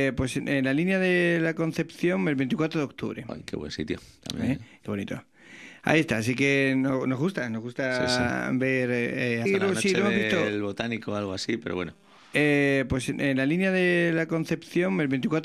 Pues en la línea de la Concepción, el 24 de octubre. Ay, qué buen sitio también. Qué bonito. Ahí está, así que nos gusta Sí, sí. ver... Hasta la sí, noche lo hemos visto. del botánico o algo así, pero bueno. Pues en la línea de la Concepción, el 24